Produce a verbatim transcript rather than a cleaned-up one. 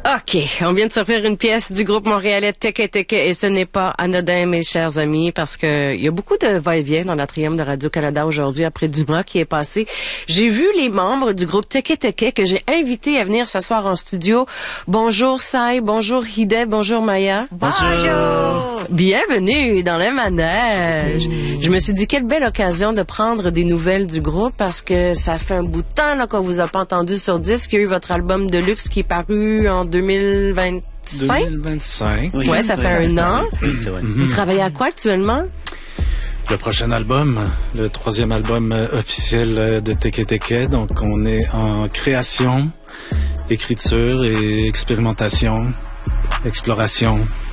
OK, on vient de sortir une pièce du groupe montréalais Teke Teke et ce n'est pas anodin, mes chers amis, parce que il y a beaucoup de va-et-vient dans la trième de Radio-Canada aujourd'hui après Dumas qui est passé. J'ai vu les membres du groupe Teke Teke que j'ai invités à venir s'asseoir en studio. Bonjour Sai, bonjour Hide, bonjour Maya. Bonjour. Bienvenue dans le manège. Je me suis dit quelle belle occasion de prendre des nouvelles du groupe parce que ça fait un bout de temps là qu'on vous a pas entendu sur disque. Il y a eu votre album de luxe qui est paru en deux mille vingt-cinq. deux mille vingt-cinq. Oui, ouais, ça fait un an. Oui, c'est vrai. Vous travaillez à quoi actuellement? Le prochain album, le troisième album euh, officiel euh, de Teke Teke. Donc, on est en création, écriture et expérimentation, exploration.